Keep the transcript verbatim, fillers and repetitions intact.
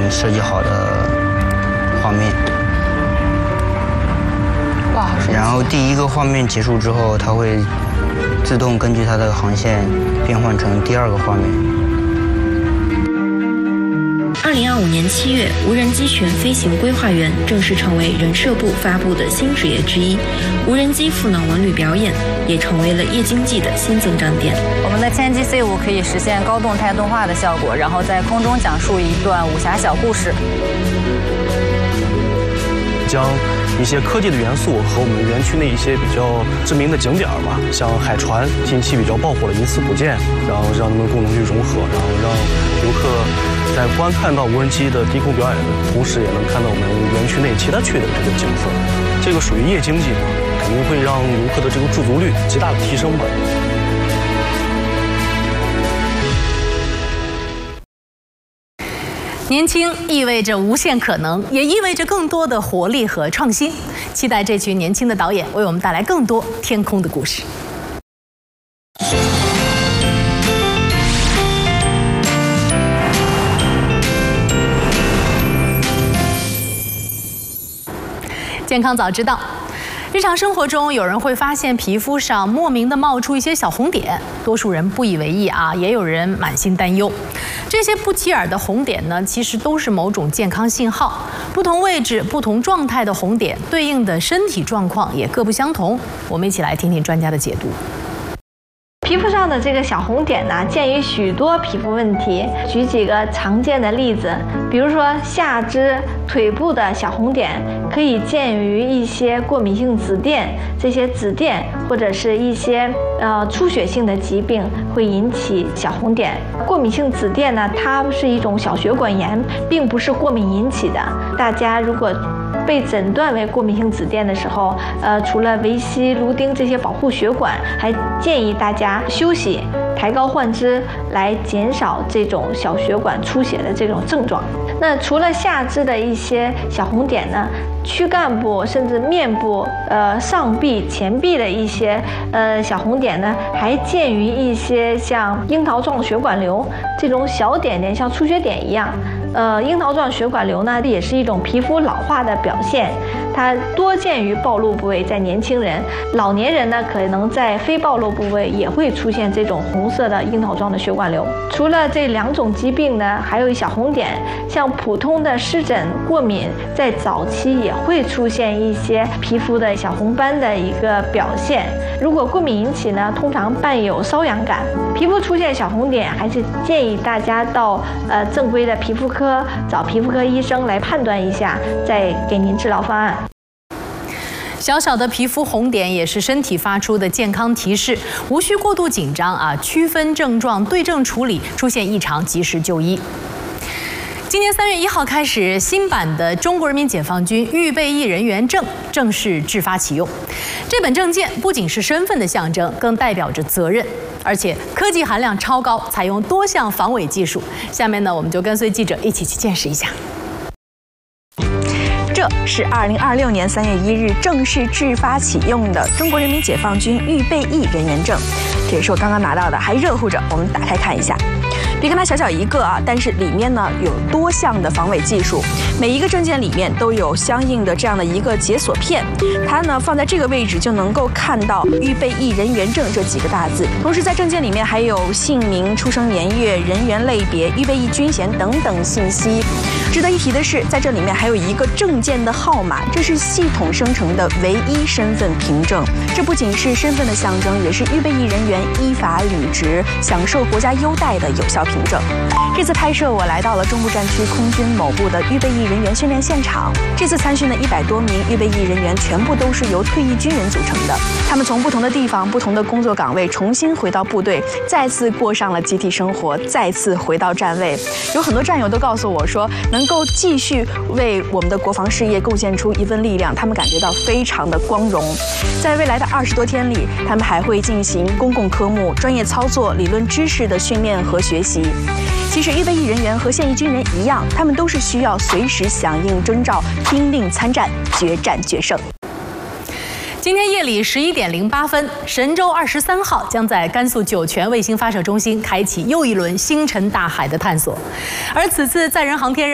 设计好的画面。 哇！ 然后第一个画面结束之后，它会自动根据它的航线变换成第二个画面。 二零二五年七月，无人机全飞行规划员正式成为人社部发布的新职业之一。无人机赋能文旅表演也成为了夜经济的新增长点。 我们的千机 C 五可以实现高动态动画的效果，然后在空中讲述一段武侠小故事。 将一些科技的元素和我们园区内一些比较知名的景点吧，像海船，近期比较爆火的银丝古建，然后让他们共同去融合，然后让游客在观看到无人机的低空表演的同时，也能看到我们园区内其他区的这个景色。这个属于夜经济嘛，肯定会让游客的这个驻足率极大的提升吧。 年轻意味着无限可能，也意味着更多的活力和创新。期待这群年轻的导演为我们带来更多天空的故事。健康早知道。日常生活中，有人会发现皮肤上莫名的冒出一些小红点，多数人不以为意啊，也有人满心担忧。这些不起眼的红点呢，其实都是某种健康信号。不同位置、不同状态的红点，对应的身体状况也各不相同。我们一起来听听专家的解读。 皮肤上的这个小红点呢，见于许多皮肤问题。举几个常见的例子，比如说下肢、腿部的小红点，可以见于一些过敏性紫癜，这些紫癜或者是一些呃出血性的疾病会引起小红点。过敏性紫癜呢，它是一种小血管炎，并不是过敏引起的。大家如果被诊断为过敏性紫癜的时候，呃，除了维 C、卢丁这些保护血管，还建议大家休息、抬高患肢，来减少这种小血管出血的这种症状。那除了下肢的一些小红点呢，躯干部甚至面部、呃上臂、前臂的一些呃小红点呢，还见于一些像樱桃状血管瘤这种小点点，像出血点一样。呃，樱桃状血管瘤呢，也是一种皮肤老化的表现，它多见于暴露部位，在年轻人，老年人呢，可能在非暴露部位也会出现这种红色的樱桃状的血管瘤。除了这两种疾病呢，还有小红点，像普通的湿疹、过敏，在早期也会出现一些皮肤的小红斑的一个表现。如果过敏引起呢，通常伴有瘙痒感。皮肤出现小红点，还是建议大家到呃正规的皮肤科找皮肤科医生来判断一下，再给您治疗方案。 小小的皮肤红点也是身体发出的健康提示，无需过度紧张啊，区分症状，对症处理，出现异常及时就医。今年三月一号开始，新版的中国人民解放军预备役人员证正式制发启用。这本证件不仅是身份的象征，更代表着责任，而且科技含量超高，采用多项防伪技术。下面呢，我们就跟随记者一起去见识一下。 这是二零二六年三月一日正式制发启用的中国人民解放军预备役人员证，这也是我刚刚拿到的，还热乎着。我们打开看一下。别看它小小一个啊，但是里面呢有多项的防伪技术，每一个证件里面都有相应的这样的一个解锁片，它呢放在这个位置就能够看到预备役人员证这几个大字。同时在证件里面还有姓名、出生年月、人员类别、预备役军衔等等信息。值得一提的是，在这里面还有一个证件的号码，这是系统生成的唯一身份凭证。这不仅是身份的象征，也是预备役人员依法履职、享受国家优待的有效凭证。这次拍摄，我来到了中部战区空军某部的预备役人员训练现场。这次参训的一百多名预备役人员，全部都是由退役军人组成的。他们从不同的地方、不同的工作岗位，重新回到部队，再次过上了集体生活，再次回到站位。有很多战友都告诉我说，能够继续为我们的国防事业贡献出一份力量，他们感觉到非常的光荣。在未来的二十多天里，他们还会进行公共科目、专业操作、理论知识的训练和学习。其实预备役人员和现役军人一样，他们都是需要随时响应征召、听令参战、决战决胜。 今天夜里十一点零八分，神舟二十三号将在甘肃酒泉卫星发射中心开启又一轮星辰大海的探索，而此次载人航天任务